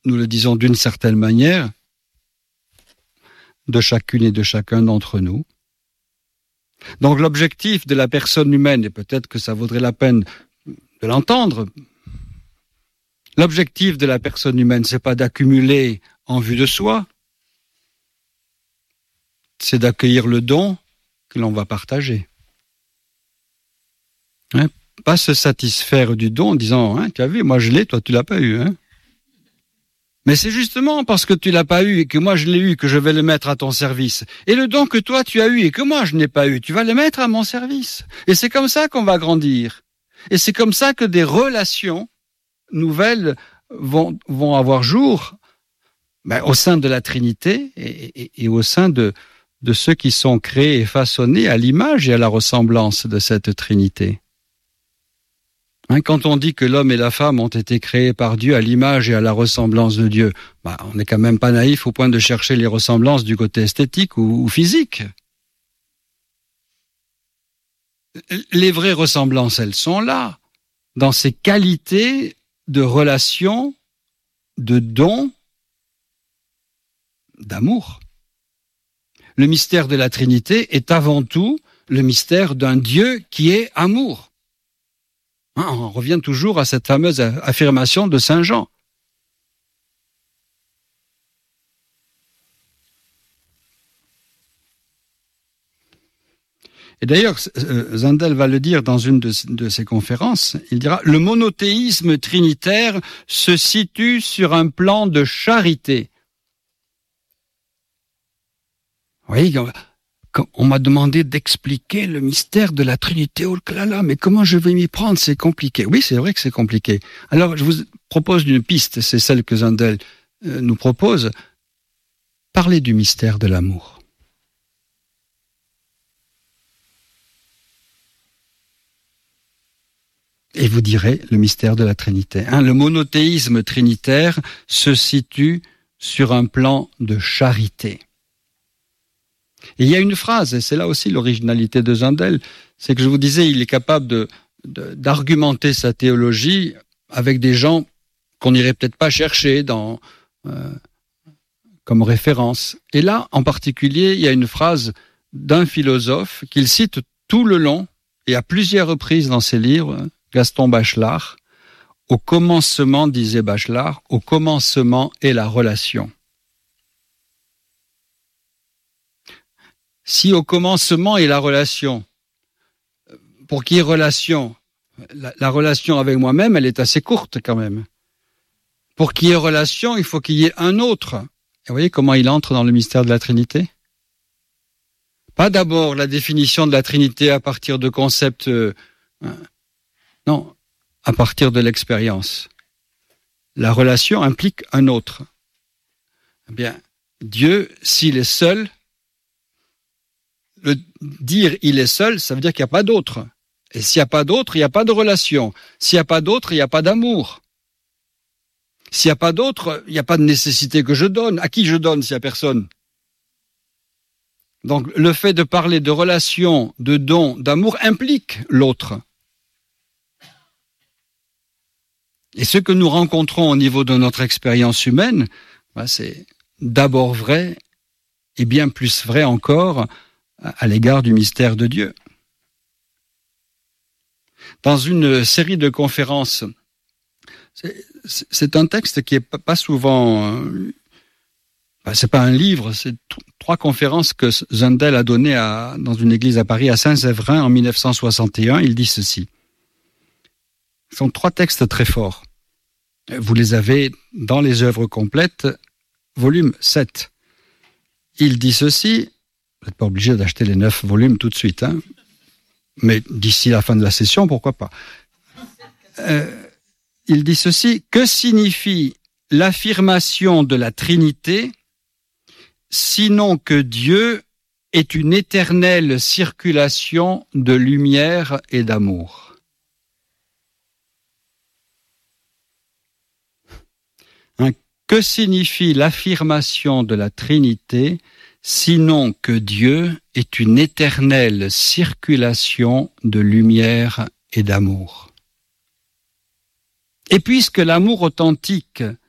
nous le disons d'une certaine manière, de chacune et de chacun d'entre nous. Donc l'objectif de la personne humaine, et peut-être que ça vaudrait la peine de l'entendre, l'objectif de la personne humaine, c'est pas d'accumuler en vue de soi, c'est d'accueillir le don que l'on va partager. Hein? Pas se satisfaire du don en disant hein, « tu as vu, moi je l'ai, toi tu l'as pas eu. Hein » Mais c'est justement parce que tu l'as pas eu et que moi je l'ai eu que je vais le mettre à ton service. Et le don que toi tu as eu et que moi je n'ai pas eu, tu vas le mettre à mon service. Et c'est comme ça qu'on va grandir. Et c'est comme ça que des relations nouvelles vont avoir jour au sein de la Trinité et au sein de ceux qui sont créés et façonnés à l'image et à la ressemblance de cette Trinité. Hein, quand on dit que l'homme et la femme ont été créés par Dieu à l'image et à la ressemblance de Dieu, on n'est quand même pas naïf au point de chercher les ressemblances du côté esthétique ou physique. Les vraies ressemblances, elles sont là, dans ces qualités de relation, de don, d'amour. Le mystère de la Trinité est avant tout le mystère d'un Dieu qui est amour. On revient toujours à cette fameuse affirmation de Saint Jean. Et d'ailleurs, Zundel va le dire dans une de ses conférences, il dira « Le monothéisme trinitaire se situe sur un plan de charité. » Vous voyez, on m'a demandé d'expliquer le mystère de la Trinité. Oh là là, mais comment je vais m'y prendre? C'est compliqué. Oui, c'est vrai que c'est compliqué. Alors, je vous propose une piste, c'est celle que Zundel nous propose. Parlez du mystère de l'amour. Et vous direz le mystère de la Trinité. Le monothéisme trinitaire se situe sur un plan de charité. Et il y a une phrase, et c'est là aussi l'originalité de Zundel, c'est que je vous disais, il est capable d'argumenter sa théologie avec des gens qu'on n'irait peut-être pas chercher comme référence. Et là, en particulier, il y a une phrase d'un philosophe qu'il cite tout le long, et à plusieurs reprises dans ses livres, Gaston Bachelard. Au commencement, disait Bachelard, au commencement est la relation. Si au commencement est la relation, pour qu'il y ait relation, la relation avec moi-même, elle est assez courte quand même. Pour qu'il y ait relation, il faut qu'il y ait un autre. Et vous voyez comment il entre dans le mystère de la Trinité? Pas d'abord la définition de la Trinité à partir de concepts... non, à partir de l'expérience. La relation implique un autre. Eh bien, Dieu, s'il est seul... Le dire « il est seul », ça veut dire qu'il n'y a pas d'autre. Et s'il n'y a pas d'autre, il n'y a pas de relation. S'il n'y a pas d'autre, il n'y a pas d'amour. S'il n'y a pas d'autre, il n'y a pas de nécessité que je donne. À qui je donne s'il n'y a personne? Donc le fait de parler de relation, de don, d'amour implique l'autre. Et ce que nous rencontrons au niveau de notre expérience humaine, c'est d'abord vrai et bien plus vrai encore à l'égard du mystère de Dieu. Dans une série de conférences, c'est un texte qui est pas souvent... c'est pas un livre, c'est 3 conférences que Zundel a données dans une église à Paris, à Saint-Séverin, en 1961. Il dit ceci. Ce sont 3 textes très forts. Vous les avez dans les œuvres complètes, volume 7. Il dit ceci... Vous n'êtes pas obligé d'acheter les 9 volumes tout de suite, hein. Mais d'ici la fin de la session, pourquoi pas. Il dit ceci, « Que signifie l'affirmation de la Trinité, sinon que Dieu est une éternelle circulation de lumière et d'amour ?» Que signifie l'affirmation de la Trinité, sinon que Dieu est une éternelle circulation de lumière et d'amour. Et puisque l'amour authentique